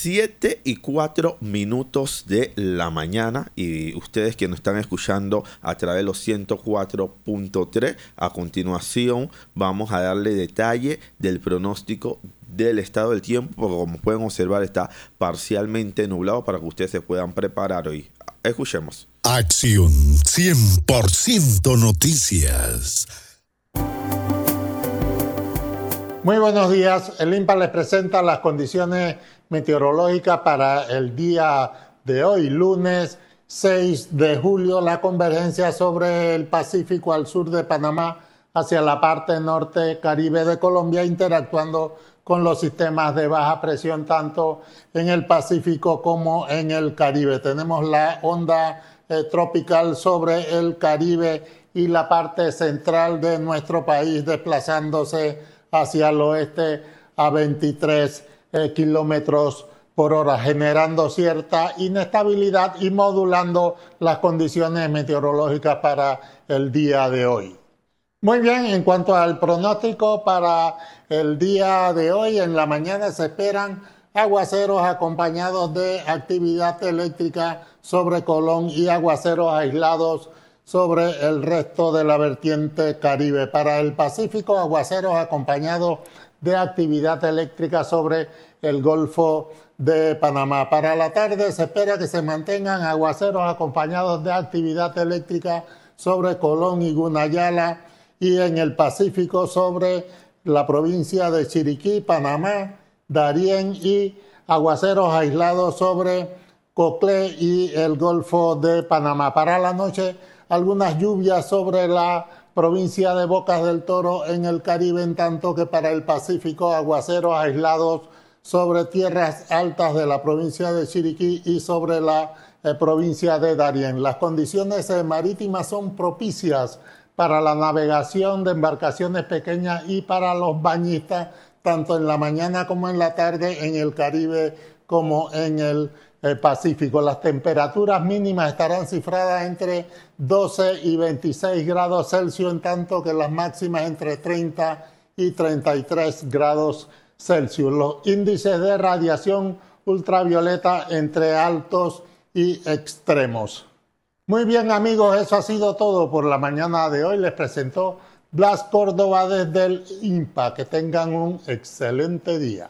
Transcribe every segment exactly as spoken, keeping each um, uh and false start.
siete y cuatro minutos de la mañana, y ustedes que nos están escuchando a través de los ciento cuatro punto tres, a continuación vamos a darle detalle del pronóstico del estado del tiempo, porque como pueden observar está parcialmente nublado para que ustedes se puedan preparar hoy. Escuchemos. Acción cien por ciento Noticias. Muy buenos días. El INPA les presenta las condiciones meteorológicas para el día de hoy, lunes seis de julio. La convergencia sobre el Pacífico al sur de Panamá hacia la parte norte caribe de Colombia, interactuando con los sistemas de baja presión tanto en el Pacífico como en el Caribe. Tenemos la onda eh, tropical sobre el Caribe y la parte central de nuestro país desplazándose hacia el oeste a veintitrés eh, kilómetros por hora, generando cierta inestabilidad y modulando las condiciones meteorológicas para el día de hoy. Muy bien, en cuanto al pronóstico para el día de hoy, en la mañana se esperan aguaceros acompañados de actividad eléctrica sobre Colón y aguaceros aislados sobre el resto de la vertiente Caribe. Para el Pacífico, aguaceros acompañados de actividad eléctrica sobre el Golfo de Panamá. Para la tarde se espera que se mantengan aguaceros acompañados de actividad eléctrica sobre Colón y Gunayala, y en el Pacífico sobre la provincia de Chiriquí, Panamá, Darién, y aguaceros aislados sobre Coclé y el Golfo de Panamá. Para la noche, algunas lluvias sobre la provincia de Bocas del Toro en el Caribe, en tanto que para el Pacífico aguaceros aislados sobre tierras altas de la provincia de Chiriquí y sobre la eh, provincia de Darién. Las condiciones eh, marítimas son propicias para la navegación de embarcaciones pequeñas y para los bañistas, tanto en la mañana como en la tarde en el Caribe como en el El Pacífico. Las temperaturas mínimas estarán cifradas entre doce y veintiséis grados Celsius, en tanto que las máximas entre treinta y treinta y tres grados Celsius. Los índices de radiación ultravioleta entre altos y extremos. Muy bien, amigos, eso ha sido todo por la mañana de hoy. Les presentó Blas Córdoba desde el INPA. Que tengan un excelente día.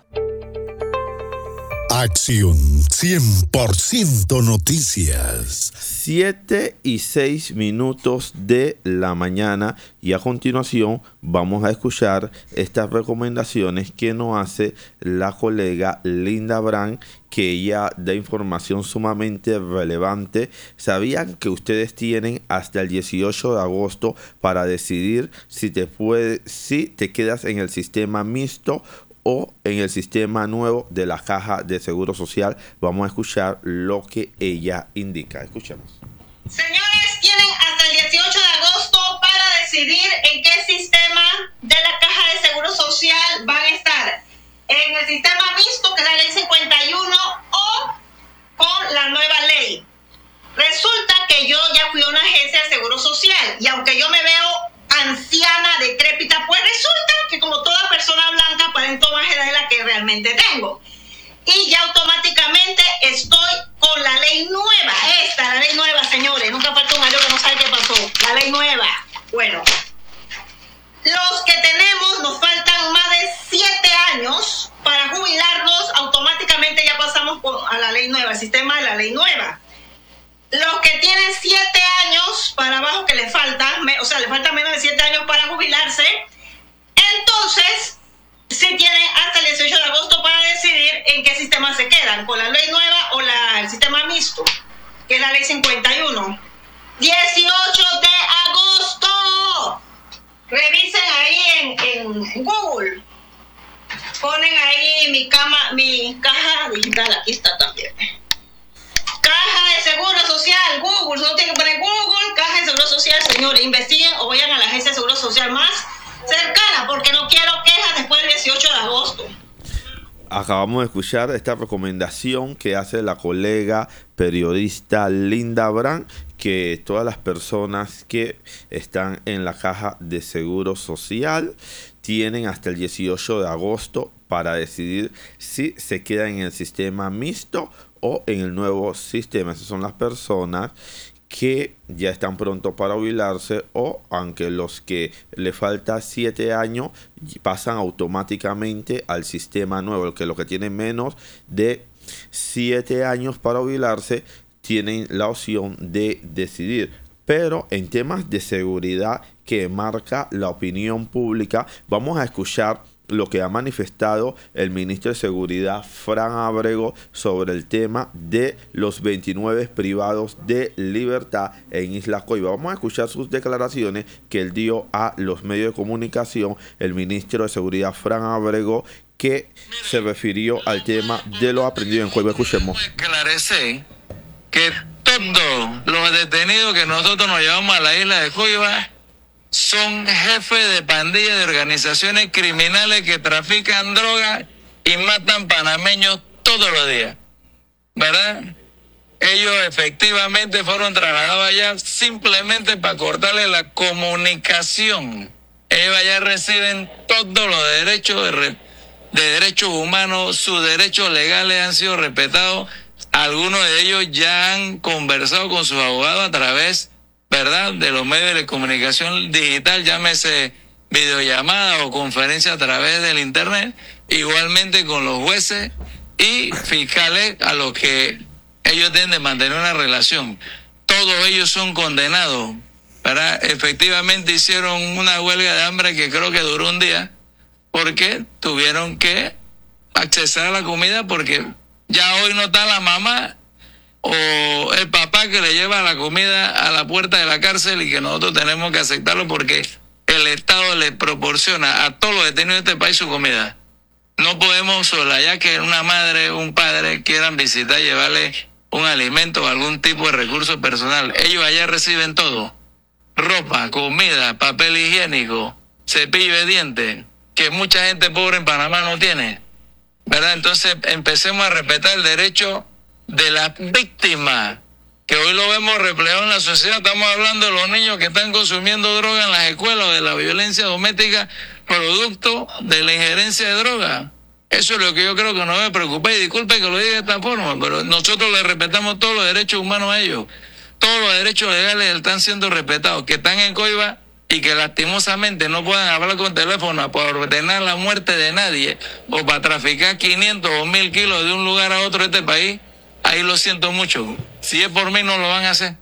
Acción cien por ciento Noticias. siete y seis minutos de la mañana, y a continuación vamos a escuchar estas recomendaciones que nos hace la colega Linda Brand, que ella da información sumamente relevante. ¿Sabían que ustedes tienen hasta el dieciocho de agosto para decidir si te, puede, si te quedas en el sistema mixto o en el sistema nuevo de la Caja de Seguro Social? Vamos a escuchar lo que ella indica. Escuchemos. Señores, tienen hasta el dieciocho de agosto para decidir en qué sistema de la Caja de Seguro Social van a estar. En el sistema mixto, que es la ley cincuenta y uno, o con la nueva ley. Resulta que yo ya fui a una agencia de Seguro Social, y aunque yo me veo anciana, decrépita, pues resulta que como toda persona blanca aparento más edad de la que realmente tengo, y ya automáticamente estoy con la ley nueva. Esta, la ley nueva, señores, nunca falta un año que no sabe qué pasó. La ley nueva. Bueno, los que tenemos, nos faltan más de siete años para jubilarnos, automáticamente ya pasamos por, a la ley nueva, el sistema de la ley nueva. Los que tienen siete años para abajo, que le faltan, o sea, le faltan menos de siete años para jubilarse, entonces sí tienen hasta el dieciocho de agosto para decidir en qué sistema se quedan, con la ley nueva o la, el sistema mixto, que es la ley cincuenta y uno. dieciocho de agosto. Revisen ahí en, en Google. Ponen ahí mi cama, mi caja digital, aquí está también. Caja de Seguro Social, Google, solo tienen que poner Google, Caja de Seguro Social, señores, investiguen o vayan a la agencia de Seguro Social más cercana, porque no quiero quejas después del dieciocho de agosto. Acabamos de escuchar esta recomendación que hace la colega periodista Linda Brand, que todas las personas que están en la Caja de Seguro Social tienen hasta el dieciocho de agosto para decidir si se queda en el sistema mixto o en el nuevo sistema. Esas son las personas que ya están pronto para jubilarse, o aunque los que le falta siete años pasan automáticamente al sistema nuevo. Que los que tienen menos de siete años para jubilarse tienen la opción de decidir. Pero en temas de seguridad que marca la opinión pública, vamos a escuchar lo que ha manifestado el ministro de Seguridad, Fran Ábrego, sobre el tema de los veintinueve privados de libertad en Isla Coiba. Vamos a escuchar sus declaraciones que él dio a los medios de comunicación, el ministro de Seguridad, Fran Ábrego, que se refirió al tema de lo aprendido en Coiba. Escuchemos. Esclarecer que todos los detenidos que nosotros nos llevamos a la isla de Coiba son jefes de pandillas de organizaciones criminales que trafican drogas y matan panameños todos los días, ¿verdad? Ellos efectivamente fueron trasladados allá simplemente para cortarle la comunicación. Ellos allá reciben todos los derechos de, re, de derechos humanos, sus derechos legales han sido respetados. Algunos de ellos ya han conversado con sus abogados a través, ¿verdad?, de los medios de comunicación digital, llámese videollamada o conferencia a través del internet, igualmente con los jueces y fiscales a los que ellos deben de mantener una relación. Todos ellos son condenados, ¿verdad? Efectivamente hicieron una huelga de hambre que creo que duró un día, porque tuvieron que accesar a la comida, porque ya hoy no está la mamá o el papá que le lleva la comida a la puerta de la cárcel, y que nosotros tenemos que aceptarlo porque el Estado le proporciona a todos los detenidos de este país su comida. No podemos soslayar que una madre o un padre quieran visitar y llevarle un alimento o algún tipo de recurso personal. Ellos allá reciben todo: ropa, comida, papel higiénico, cepillo de dientes, que mucha gente pobre en Panamá no tiene, ¿verdad? Entonces empecemos a respetar el derecho de las víctimas, que hoy lo vemos reflejado en la sociedad. Estamos hablando de los niños que están consumiendo droga en las escuelas, de la violencia doméstica producto de la injerencia de droga. Eso es lo que yo creo que nos debe preocupar, y disculpe que lo diga de esta forma, pero nosotros le respetamos todos los derechos humanos a ellos. Todos los derechos legales están siendo respetados. Que están en Coiba y que lastimosamente no puedan hablar con teléfono para ordenar la muerte de nadie o para traficar quinientos o mil kilos de un lugar a otro de este país, ahí lo siento mucho. Si es por mí, no lo van a hacer.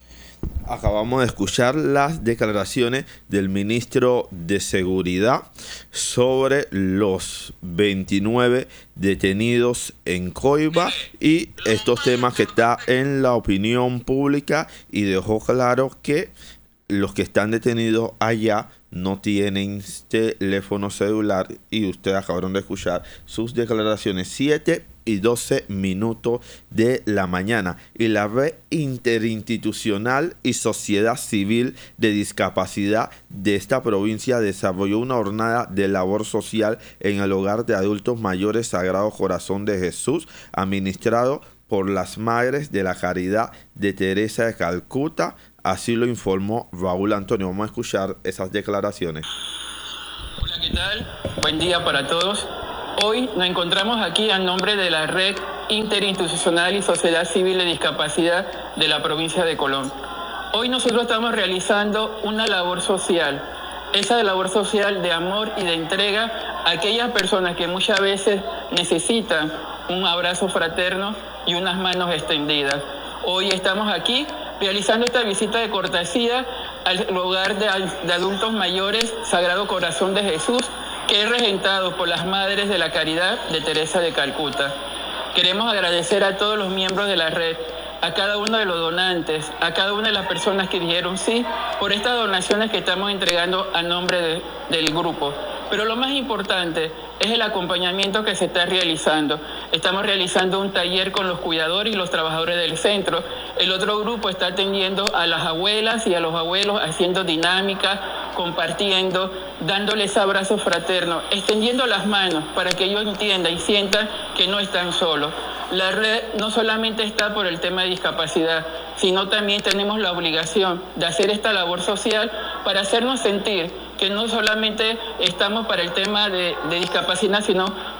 Acabamos de escuchar las declaraciones del ministro de Seguridad sobre los veintinueve detenidos en Coiba y estos temas que está en la opinión pública, y dejó claro que los que están detenidos allá no tienen teléfono celular, y ustedes acabaron de escuchar sus declaraciones. Siete y doce minutos de la mañana. Y la Red Interinstitucional y Sociedad Civil de Discapacidad de esta provincia desarrolló una jornada de labor social en el hogar de adultos mayores Sagrado Corazón de Jesús, administrado por las Madres de la Caridad de Teresa de Calcuta. Así lo informó Raúl Antonio. Vamos a escuchar esas declaraciones. Hola, ¿qué tal? Buen día para todos. Hoy nos encontramos aquí a nombre de la Red Interinstitucional y Sociedad Civil de Discapacidad de la provincia de Colón. Hoy nosotros estamos realizando una labor social, esa labor social de amor y de entrega a aquellas personas que muchas veces necesitan un abrazo fraterno y unas manos extendidas. Hoy estamos aquí realizando esta visita de cortesía al hogar de, de adultos mayores Sagrado Corazón de Jesús, que es regentado por las Madres de la Caridad de Teresa de Calcuta. Queremos agradecer a todos los miembros de la red, a cada uno de los donantes, a cada una de las personas que dijeron sí por estas donaciones que estamos entregando a nombre de, del grupo. Pero lo más importante es el acompañamiento que se está realizando. Estamos realizando un taller con los cuidadores y los trabajadores del centro. El otro grupo está atendiendo a las abuelas y a los abuelos, haciendo dinámicas, compartiendo, dándoles abrazos fraternos, extendiendo las manos para que ellos entiendan y sientan que no están solos. La red no solamente está por el tema de discapacidad, sino también tenemos la obligación de hacer esta labor social para hacernos sentir que no solamente estamos para el tema de, de discapacidad, sino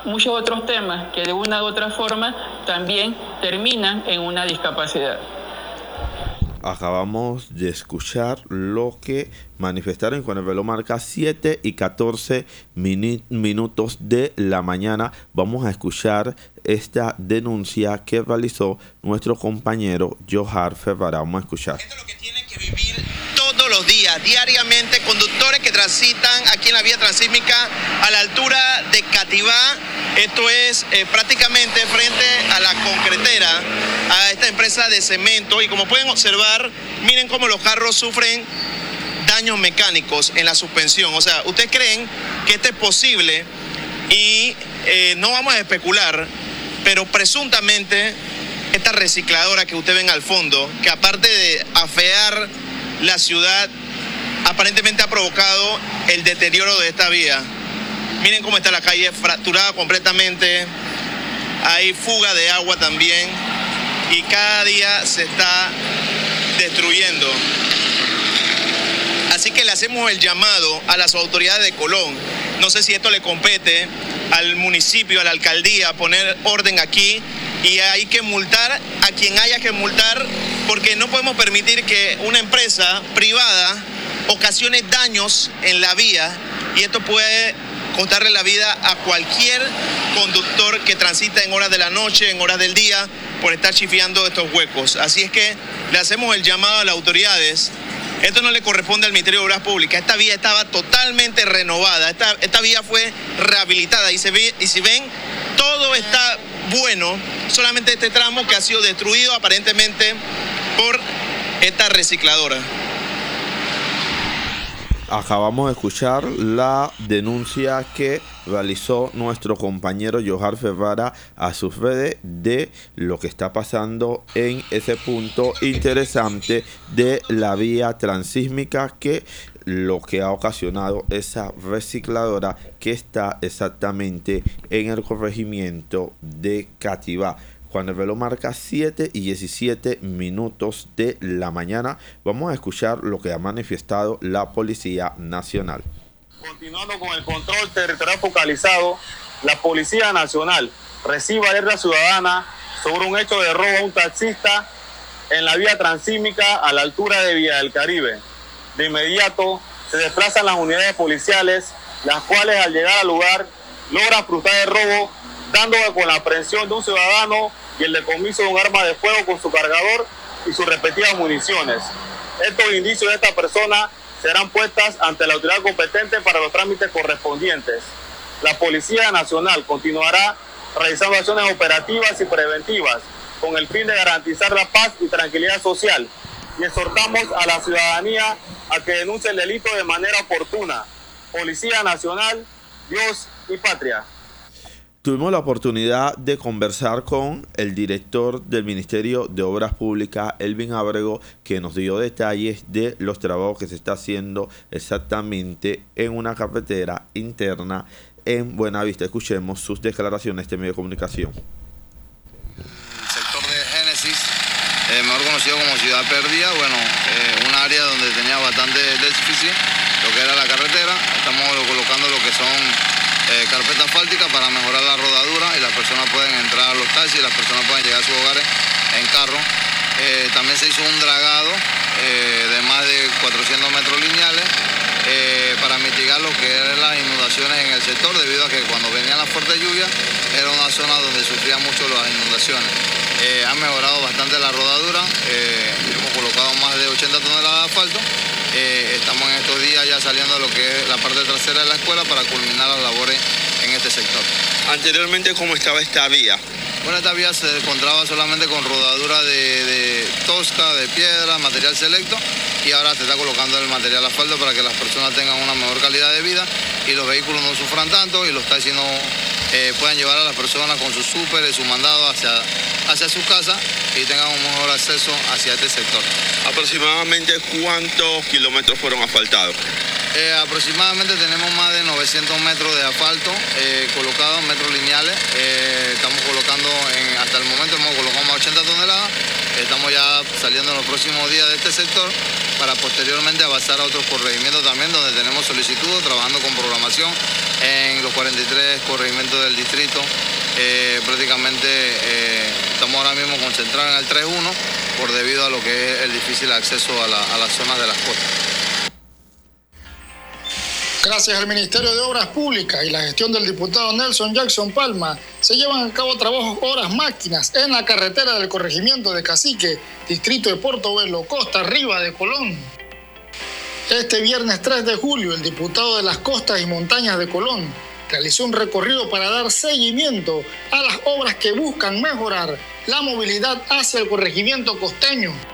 muchos otros temas que de una u otra forma también terminan en una discapacidad. Acabamos de escuchar lo que manifestaron con el reloj marca siete y catorce minutos de la mañana. Vamos a escuchar esta denuncia que realizó nuestro compañero Johar Ferrara. Vamos a escuchar. Esto es lo que tienen que vivir todos los días, diariamente, conductores que transitan aquí en la vía transísmica a la altura de Cativá. Esto es eh, prácticamente frente a la concretera, a esta empresa de cemento. Y como pueden observar, miren cómo los carros sufren daños mecánicos en la suspensión. O sea, ¿ustedes creen que esto es posible? Y eh, no vamos a especular, pero presuntamente esta recicladora que ustedes ven al fondo, que aparte de afear la ciudad, aparentemente ha provocado el deterioro de esta vía. Miren cómo está la calle fracturada completamente, hay fuga de agua también y cada día se está destruyendo. Así que le hacemos el llamado a las autoridades de Colón. No sé si esto le compete al municipio, a la alcaldía, poner orden aquí, y hay que multar a quien haya que multar, porque no podemos permitir que una empresa privada ocasione daños en la vía, y esto puede costarle la vida a cualquier conductor que transita en horas de la noche, en horas del día, por estar chifiando estos huecos. Así es que le hacemos el llamado a las autoridades. Esto no le corresponde al Ministerio de Obras Públicas. Esta vía estaba totalmente renovada. Esta, esta vía fue rehabilitada. Y, se ve, y si ven, todo está bueno. Solamente este tramo que ha sido destruido aparentemente por esta recicladora. Acabamos de escuchar la denuncia que realizó nuestro compañero Johar Ferrara a sus redes de lo que está pasando en ese punto interesante de la vía transísmica, que lo que ha ocasionado esa recicladora que está exactamente en el corregimiento de Cativá. Cuando el reloj marca siete y diecisiete minutos de la mañana, vamos a escuchar lo que ha manifestado la Policía Nacional. Continuando con el control territorial focalizado, la Policía Nacional recibe alerta ciudadana sobre un hecho de robo a un taxista en la vía transísmica a la altura de Villa del Caribe. De inmediato se desplazan las unidades policiales, las cuales al llegar al lugar logran frustrar el robo, dando con la aprehensión de un ciudadano y el decomiso de un arma de fuego con su cargador y sus respectivas municiones. Estos indicios de esta persona serán puestas ante la autoridad competente para los trámites correspondientes. La Policía Nacional continuará realizando acciones operativas y preventivas con el fin de garantizar la paz y tranquilidad social, y exhortamos a la ciudadanía a que denuncie el delito de manera oportuna. Policía Nacional, Dios y Patria. Tuvimos la oportunidad de conversar con el director del Ministerio de Obras Públicas, Elvin Ábrego, que nos dio detalles de los trabajos que se está haciendo exactamente en una carretera interna en Buenavista. Escuchemos sus declaraciones de medio de comunicación. El sector de Génesis, eh, mejor conocido como Ciudad Perdida, bueno, eh, un área donde tenía bastante déficit, lo que era la carretera. Estamos colocando lo que son Eh, carpeta asfáltica para mejorar la rodadura y las personas pueden entrar a los taxis y las personas pueden llegar a sus hogares en carro. Eh, también se hizo un dragado eh, de más de cuatrocientos metros lineales eh, para mitigar lo que eran las inundaciones en el sector, debido a que cuando venían las fuertes lluvias era una zona donde sufrían mucho las inundaciones. Eh, han mejorado bastante la rodadura, eh, hemos colocado más de ochenta toneladas de asfalto. Eh, estamos en estos días ya saliendo de lo que es la parte trasera de la escuela para culminar las labores en este sector. Anteriormente, ¿cómo estaba esta vía? Bueno, esta vía se encontraba solamente con rodadura de, de tosca, de piedra, material selecto, y ahora se está colocando el material asfalto para que las personas tengan una mejor calidad de vida y los vehículos no sufran tanto y los taxis no eh, puedan llevar a las personas con sus súper y su mandado hacia, hacia su casa y tengan un mejor acceso hacia este sector. ¿Aproximadamente cuántos kilómetros fueron asfaltados? Eh, aproximadamente tenemos más de novecientos metros de asfalto eh, colocados, metros lineales. Eh, estamos colocando, en, hasta el momento hemos colocado más de ochenta toneladas. Estamos ya saliendo en los próximos días de este sector para posteriormente avanzar a otros corregimientos también, donde tenemos solicitudes, trabajando con programación en los cuarenta y tres corregimientos del distrito. Eh, prácticamente eh, estamos ahora mismo concentrados en el tres uno por debido a lo que es el difícil acceso a, la, a las zonas de las costas. Gracias al Ministerio de Obras Públicas y la gestión del diputado Nelson Jackson Palma, se llevan a cabo trabajos horas máquinas en la carretera del corregimiento de Cacique, distrito de Portobelo, costa arriba de Colón. Este viernes tres de julio, el diputado de las Costas y Montañas de Colón realizó un recorrido para dar seguimiento a las obras que buscan mejorar la movilidad hacia el corregimiento costeño.